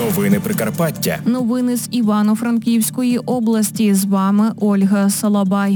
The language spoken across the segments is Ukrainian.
Новини Прикарпаття. Новини з Івано-Франківської області. З вами Ольга Салабай.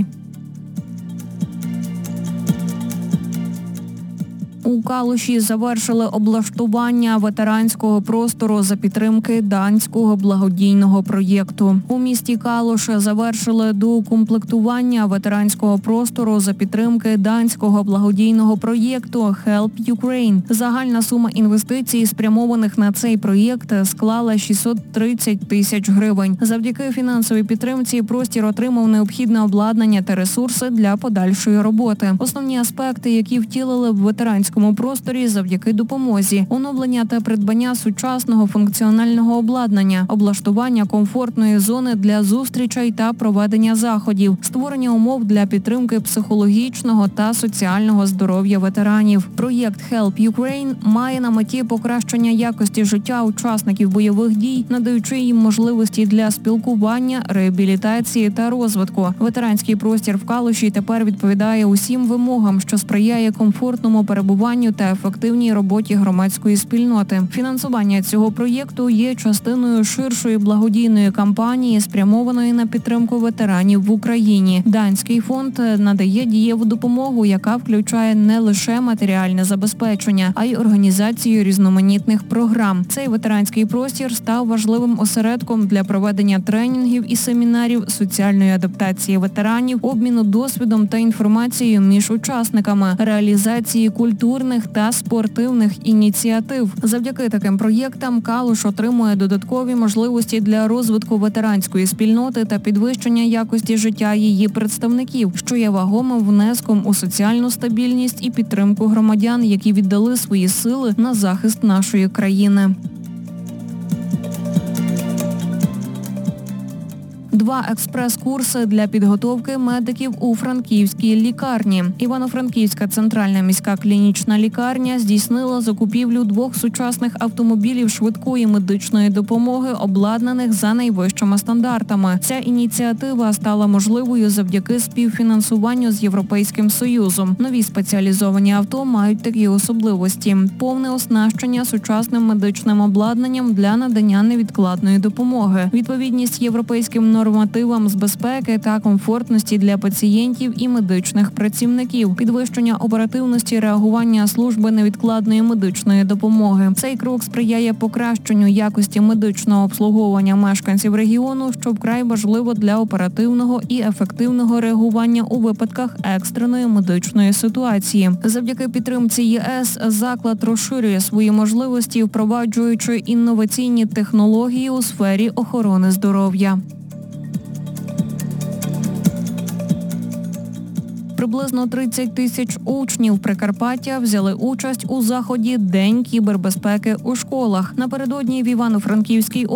У Калуші завершили облаштування ветеранського простору за підтримки данського благодійного проєкту. У місті Калуш завершили доукомплектування ветеранського простору за підтримки данського благодійного проєкту Help Ukraine. Загальна сума інвестицій, спрямованих на цей проєкт, склала 630 тисяч гривень. Завдяки фінансовій підтримці простір отримав необхідне обладнання та ресурси для подальшої роботи. Основні аспекти, які втілили в ветеранському просторі завдяки допомозі: оновлення та придбання сучасного функціонального обладнання, облаштування комфортної зони для зустрічей та проведення заходів, створення умов для підтримки психологічного та соціального здоров'я ветеранів. Проєкт Help Ukraine має на меті покращення якості життя учасників бойових дій, надаючи їм можливості для спілкування, реабілітації та розвитку. Ветеранський простір в Калуші тепер відповідає усім вимогам, що сприяє комфортному перебуванню та ефективній роботі громадської спільноти. Фінансування цього проєкту є частиною ширшої благодійної кампанії, спрямованої на підтримку ветеранів в Україні. Данський фонд надає дієву допомогу, яка включає не лише матеріальне забезпечення, а й організацію різноманітних програм. Цей ветеранський простір став важливим осередком для проведення тренінгів і семінарів, соціальної адаптації ветеранів, обміну досвідом та інформацією між учасниками, реалізації культурних та спортивних ініціатив. Завдяки таким проєктам Калуш отримує додаткові можливості для розвитку ветеранської спільноти та підвищення якості життя її представників, що є вагомим внеском у соціальну стабільність і підтримку громадян, які віддали свої сили на захист нашої країни. 2 експрес-курси для підготовки медиків у Франківській лікарні. Івано-Франківська центральна міська клінічна лікарня здійснила закупівлю 2 сучасних автомобілів швидкої медичної допомоги, обладнаних за найвищими стандартами. Ця ініціатива стала можливою завдяки співфінансуванню з Європейським Союзом. Нові спеціалізовані авто мають такі особливості: повне оснащення сучасним медичним обладнанням для надання невідкладної допомоги, відповідність європейським нормативам з безпеки та комфортності для пацієнтів і медичних працівників, підвищення оперативності реагування служби невідкладної медичної допомоги. Цей крок сприяє покращенню якості медичного обслуговування мешканців регіону, що вкрай важливо для оперативного і ефективного реагування у випадках екстреної медичної ситуації. Завдяки підтримці ЄС заклад розширює свої можливості, впроваджуючи інноваційні технології у сфері охорони здоров'я. Приблизно 30 тисяч учнів Прикарпаття взяли участь у заході «День кібербезпеки у школах». Напередодні в Івано-Франківській